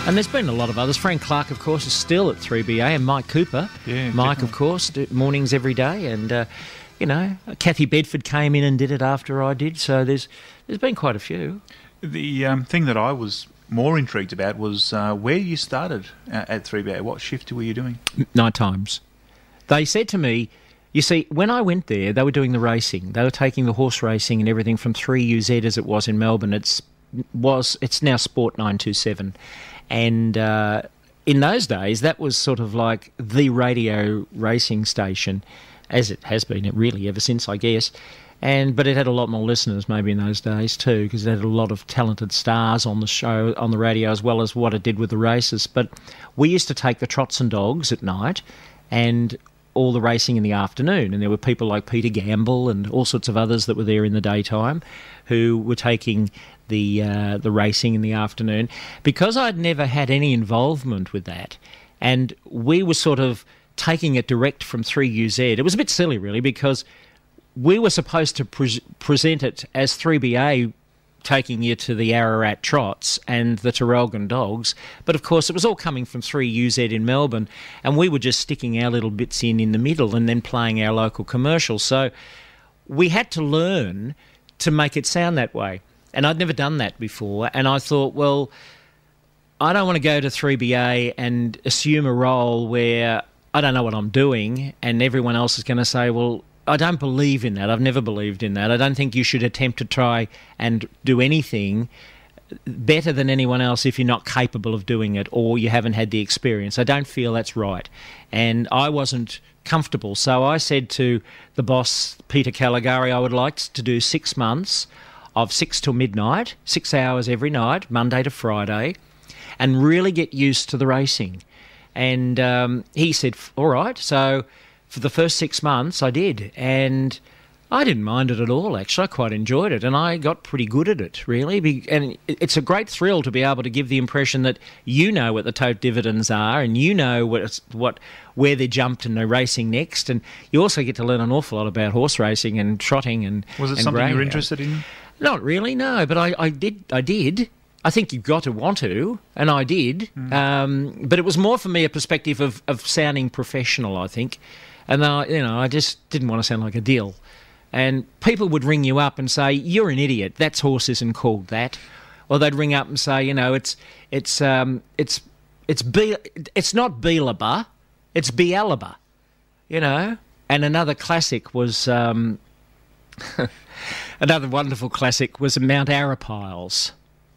And there's been a lot of others. Frank Clark, of course, is still at 3BA, and Mike Cooper. Yeah, Mike, definitely. of course, mornings every day. And, Kathy Bedford came in and did it after I did. So there's been quite a few. The thing that I was more intrigued about was where you started at 3BA. What shift were you doing? Night times. They said to me, you see, when I went there, they were doing the racing. They were taking the horse racing and everything from 3UZ as it was in Melbourne. It's now Sport 927. And in those days, that was sort of like the radio racing station, as it has been really ever since, I guess. But it had a lot more listeners maybe in those days too, because it had a lot of talented stars on the show, on the radio, as well as what it did with the races. But we used to take the trots and dogs at night and all the racing in the afternoon. And there were people like Peter Gamble and all sorts of others that were there in the daytime who were taking the racing in the afternoon. Because I'd never had any involvement with that, and we were sort of taking it direct from 3UZ, it was a bit silly really, because we were supposed to present it as 3BA taking you to the Ararat Trots and the Terrelgan Dogs, but of course it was all coming from 3UZ in Melbourne, and we were just sticking our little bits in the middle and then playing our local commercials. So we had to learn to make it sound that way. And I'd never done that before, and I thought, well, I don't want to go to 3BA and assume a role where I don't know what I'm doing and everyone else is going to say, well, I don't believe in that. I've never believed in that. I don't think you should attempt to try and do anything better than anyone else if you're not capable of doing it or you haven't had the experience. I don't feel that's right. And I wasn't comfortable. So I said to the boss, Peter Caligari, I would like to do 6 months of 6 till midnight, 6 hours every night, Monday to Friday, and really get used to the racing. And he said, all right. So for the first 6 months I did, and I didn't mind it at all, actually. I quite enjoyed it, and I got pretty good at it, really. And it's a great thrill to be able to give the impression that you know what the tote dividends are, and you know where they're jumped and they're racing next, and you also get to learn an awful lot about horse racing and trotting and Was it and something you were greyhound. interested in? Not really, no, but I did. I think you've got to want to, and I did. But it was more for me a perspective of sounding professional, I think. And I just didn't want to sound like a dill. And people would ring you up and say, "You're an idiot. That's horse isn't called that." Or they'd ring up and say, it's not Beelaba, it's Beelaba, And another classic was another wonderful classic was Mount Arapiles.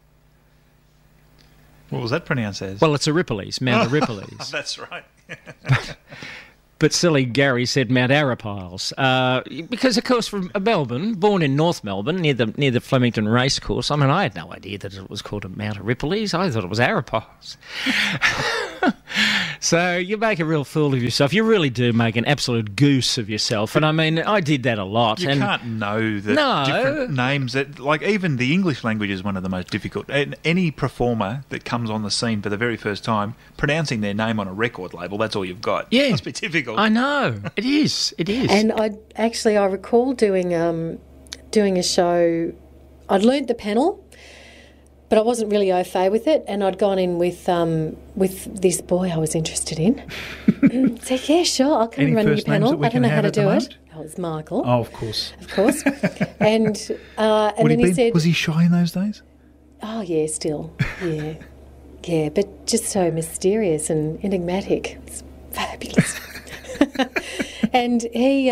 What was that pronounced as? Well, it's Euripides, Mount Euripides. That's right. But silly Gary said Mount Arapiles because, of course, from Melbourne, born in North Melbourne, near the Flemington Racecourse. I mean, I had no idea that it was called a Mount Euripides. I thought it was Arapiles. So you make a real fool of yourself. You really do make an absolute goose of yourself. And I mean, I did that a lot. You can't know the No. different names. Like, even the English language is one of the most difficult. And any performer that comes on the scene for the very first time, pronouncing their name on a record label, that's all you've got. Yeah. It must be difficult. I know. It is. It is. And I recall doing a show. I'd learnt the panel, but I wasn't really au fait with it, and I'd gone in with this boy I was interested in. Said, yeah, sure, I'll come Any and run your first names that panel. we I don't can know how have to at the do it. moment? Oh, it was Michael, Oh, of course. of course. And then he said, was he shy in those days? oh, yeah, still, yeah. Yeah, but just so mysterious and enigmatic. It's fabulous. And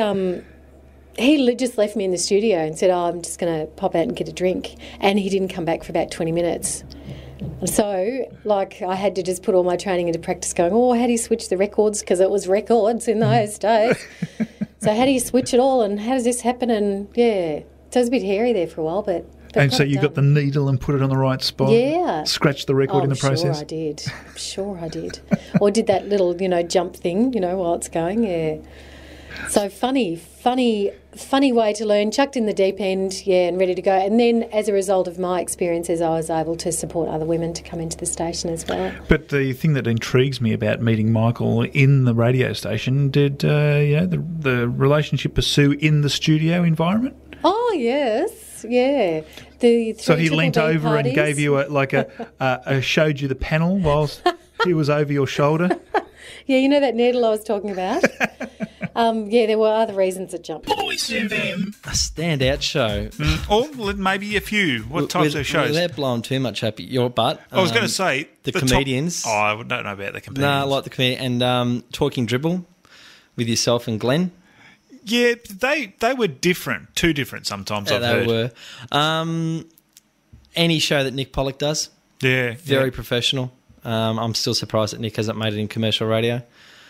he just left me in the studio and said, oh, I'm just going to pop out and get a drink. And he didn't come back for about 20 minutes. So, I had to just put all my training into practice going, oh, how do you switch the records? Because it was records in those days. So how do you switch it all and how does this happen? And, yeah, so it was a bit hairy there for a while, but And so you got the needle and put it on the right spot? Yeah. Scratched the record in the process? Sure I did. Or did that little, jump thing, while it's going, yeah. So funny way to learn, chucked in the deep end, yeah, and ready to go. And then as a result of my experiences, I was able to support other women to come into the station as well. But the thing that intrigues me about meeting Michael in the radio station, did the relationship pursue in the studio environment? Oh, yes. Yes, yeah. The So he three leant Triple B over and parties. gave you showed you the panel whilst he was over your shoulder. Yeah, you know that needle I was talking about? Yeah, there were other reasons it jumped. A standout show. Or maybe a few. What types of shows? Without blowing too much up your butt. I was going to say the top- comedians. I don't know about the comedians. No, like the comedian. And Talking Dribble with yourself and Glenn. Yeah, they were different. Too different sometimes, I've heard. They were. Any show that Nick Pollock does, Yeah. very professional. I'm still surprised that Nick hasn't made it in commercial radio.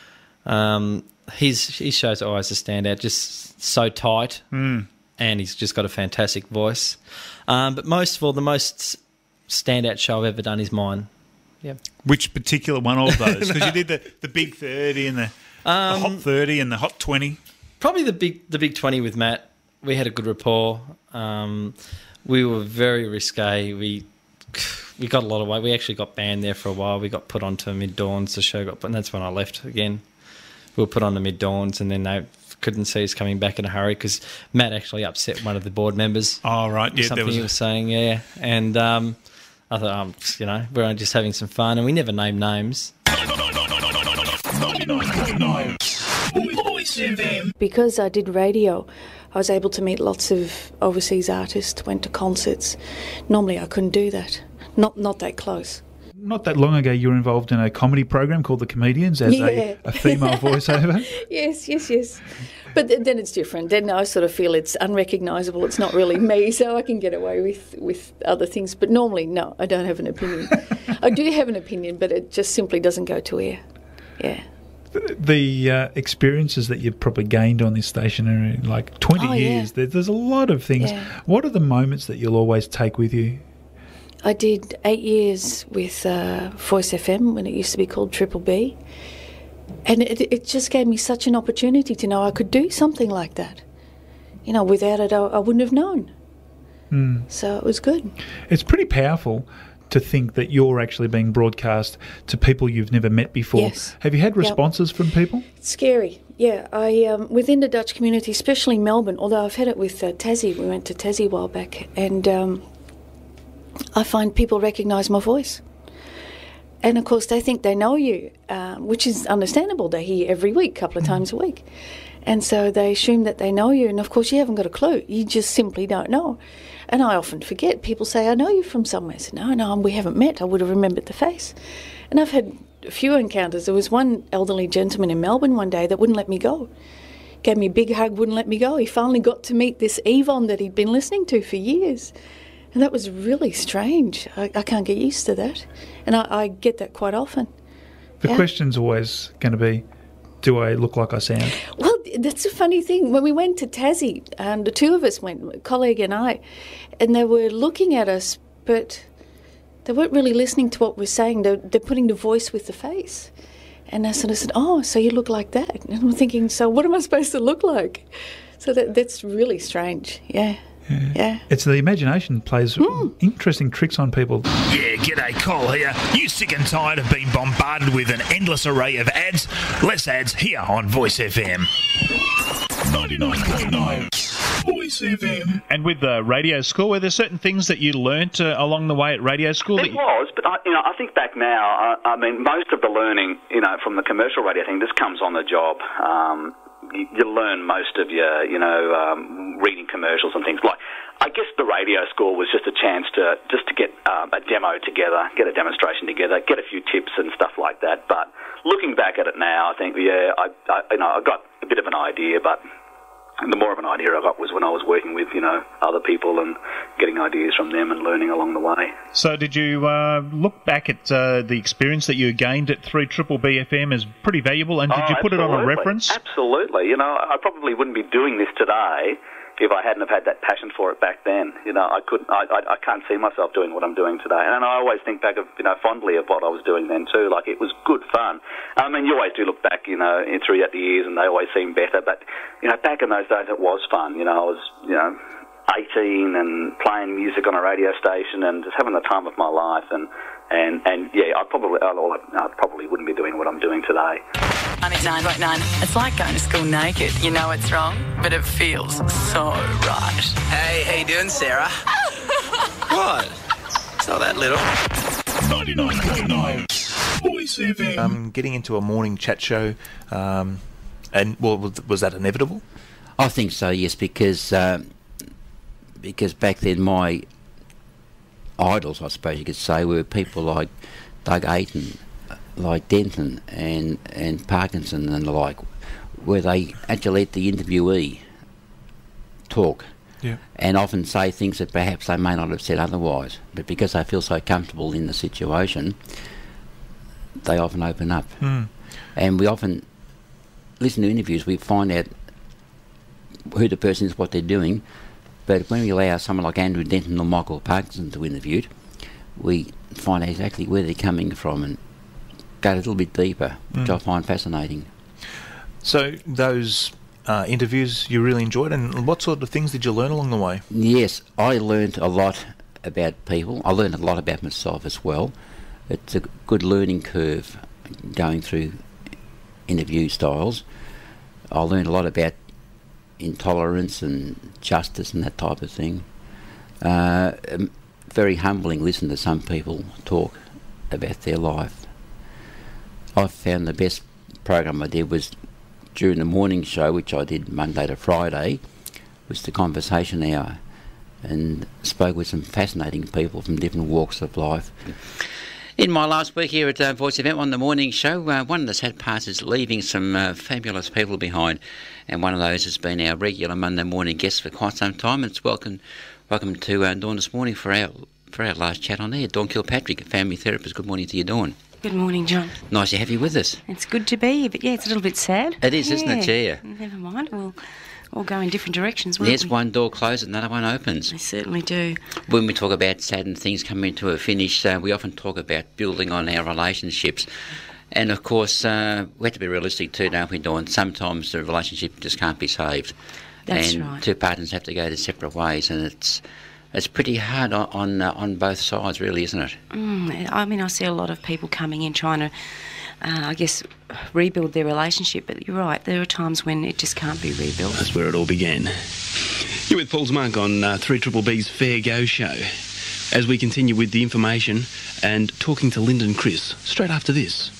His shows are always a standout, just so tight, and he's just got a fantastic voice. But most of all, the most standout show I've ever done is mine. Yeah. Which particular one of those? Because you did the Big 30 and the Hot 30 and the Hot 20. Probably the big 20 with Matt. We had a good rapport. We were very risque. We got a lot of weight. We actually got banned there for a while. We got put onto Mid-Dawns. The show got put, and that's when I left again. We were put on the Mid-Dawns, and then they couldn't see us coming back in a hurry because Matt actually upset one of the board members. Oh, right. Yeah, something he was saying, yeah. And I thought, we're only just having some fun, and we never named names. Because I did radio, I was able to meet lots of overseas artists, went to concerts. Normally I couldn't do that. Not that close. Not that long ago, you were involved in a comedy program called The Comedians as a female voiceover. Yes. But then it's different. Then I sort of feel it's unrecognisable. It's not really me, so I can get away with other things. But normally, no, I don't have an opinion. I do have an opinion, but it just simply doesn't go to air. Yeah. The experiences that you've probably gained on this station are like 20 years. Yeah. There's a lot of things. Yeah. What are the moments that you'll always take with you? I did 8 years with Voice FM when it used to be called Triple B. And it just gave me such an opportunity to know I could do something like that. Without it, I wouldn't have known. So it was good. It's pretty powerful to think that you're actually being broadcast to people you've never met before. Yes. Have you had responses from people? It's scary, yeah. I within the Dutch community, especially Melbourne, although I've had it with Tassie. We went to Tassie a while back, and I find people recognise my voice. And, of course, they think they know you, which is understandable. They hear you every week, a couple of times a week. And so they assume that they know you, and, of course, you haven't got a clue. You just simply don't know. And I often forget. People say, I know you from somewhere. I say, no, we haven't met. I would have remembered the face. And I've had a few encounters. There was one elderly gentleman in Melbourne one day that wouldn't let me go. Gave me a big hug, wouldn't let me go. He finally got to meet this Yvonne that he'd been listening to for years. And that was really strange. I can't get used to that. And I get that quite often. The question's always going to be, do I look like I sound? Well, that's a funny thing. When we went to Tassie, the two of us went, a colleague and I, and they were looking at us, but they weren't really listening to what we're saying. They're putting the voice with the face. And I sort of said, oh, so you look like that. And I'm thinking, so what am I supposed to look like? So that's really strange, yeah. It's the imagination plays interesting tricks on people. Yeah, g'day, Cole here. You sick and tired of being bombarded with an endless array of ads? Less ads here on Voice FM. 99.9 Voice FM. And with the radio school, were there certain things that you learnt along the way at radio school? It was, but I think back now, I mean, most of the learning, from the commercial radio thing, this comes on the job. You learn most of your, reading commercials and things. Like, I guess the radio school was just a chance to get a demo together, get a demonstration together, get a few tips and stuff like that. But looking back at it now, I think, I got a bit of an idea, but the more of an idea I got was when I was working with, other people and getting ideas from them and learning along the way. So did you look back at the experience that you gained through Triple B FM as pretty valuable, and did you put it on a reference? Absolutely. I probably wouldn't be doing this today if I hadn't have had that passion for it back then. I can't see myself doing what I'm doing today. And I always think back of, fondly of what I was doing then too. Like, it was good fun. I mean, you always do look back, throughout the years, and they always seem better. But, back in those days, it was fun. I was, 18 and playing music on a radio station and just having the time of my life. And yeah, I probably wouldn't be doing what I'm doing today. 99.9. It's like going to school naked. You know it's wrong, but it feels so right. Hey, how you doing, Sarah? What? It's not that little. 99.9 Voice FM. Getting into a morning chat show, and was that inevitable? I think so, yes, because back then my idols, I suppose you could say, were people like Doug Ayton, like Denton and Parkinson and the like, where they actually let the interviewee talk. Yeah. And often say things that perhaps they may not have said otherwise, but because they feel so comfortable in the situation, they often open up. And we often listen to interviews, we find out who the person is, what they're doing, but when we allow someone like Andrew Denton or Michael Parkinson to interview, we find out exactly where they're coming from and go a little bit deeper, which I find fascinating. So those interviews you really enjoyed, and what sort of things did you learn along the way? Yes, I learned a lot about people. I learned a lot about myself as well. It's a good learning curve going through interview styles. I learned a lot about intolerance and justice and that type of thing. Very humbling listen to some people talk about their life. I found the best program I did was during the morning show, which I did Monday to Friday, was the Conversation Hour, and spoke with some fascinating people from different walks of life. In my last week here at Voice FM on the morning show, one of the sad parts is leaving some fabulous people behind, and one of those has been our regular Monday morning guest for quite some time. It's welcome to Dawn this morning for our last chat on air. Dawn Kilpatrick, a family therapist. Good morning to you, Dawn. Good morning, John. Nice to have you with us. It's good to be here, but yeah, it's a little bit sad. It is, isn't it? Yeah. Never mind. We'll all go in different directions, won't Yes, we? one door closes, another one opens. They certainly do. When we talk about sad and things coming to a finish, we often talk about building on our relationships. And of course, we have to be realistic too, don't we, Dawn? Sometimes the relationship just can't be saved. That's and right. Two partners have to go their separate ways, and it's pretty hard on both sides, really, isn't it? I mean, I see a lot of people coming in trying to, I guess, rebuild their relationship, but you're right, there are times when it just can't be rebuilt. That's where it all began. You're with Paul's Mark on 3BB's Fair Go Show, as we continue with the information and talking to Lyndon Chris straight after this.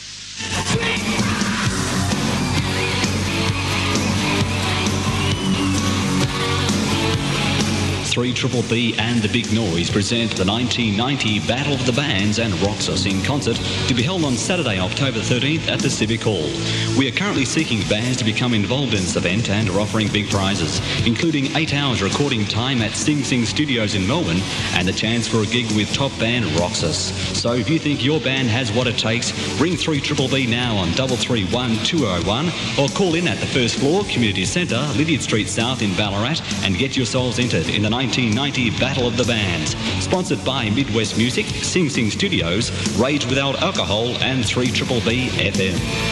3BB and The Big Noise present the 1990 Battle of the Bands and Roxas in concert, to be held on Saturday, October 13th at the Civic Hall. We are currently seeking bands to become involved in this event and are offering big prizes, including 8 hours recording time at Sing Sing Studios in Melbourne and the chance for a gig with top band Roxas. So if you think your band has what it takes, ring 3BB now on 331 201 or call in at the first floor, Community Centre, Lydiard Street South in Ballarat, and get yourselves entered in the 1990 Battle of the Bands. Sponsored by Midwest Music, Sing Sing Studios, Rage Without Alcohol and 3BB FM.